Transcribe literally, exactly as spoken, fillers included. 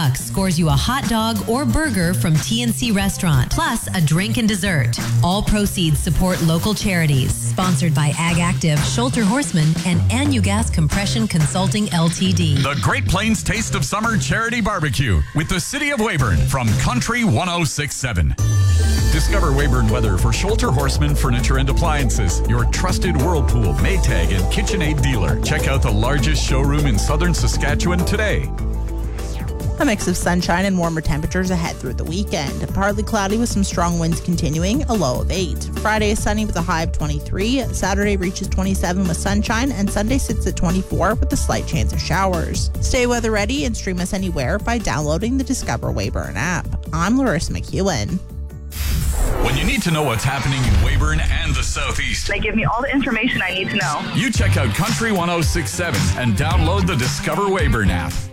Bucks scores you a hot dog or burger from T N C Restaurant, plus a drink and dessert. All proceeds support local charities. Sponsored by Ag Active, Schulter Horseman, and Anugas Compression Consulting L T D. The Great Plains Taste of Summer Charity Barbecue with the City of Weyburn from Country one oh six point seven. Discover Weyburn weather for Schulter Horseman Furniture and Appliances, your trusted Whirlpool, Maytag, and KitchenAid dealer. Check out the largest showroom in southern Saskatchewan today. A mix of sunshine and warmer temperatures ahead through the weekend. Partly cloudy with some strong winds continuing, a low of eight. Friday is sunny with a high of twenty-three. Saturday reaches twenty-seven with sunshine, and Sunday sits at twenty-four with a slight chance of showers. Stay weather ready and stream us anywhere by downloading the Discover Weyburn app. I'm Larissa McEwen. When you need to know what's happening in Weyburn and the Southeast, they give me all the information I need to know. You check out Country one oh six point seven and download the Discover Weyburn app.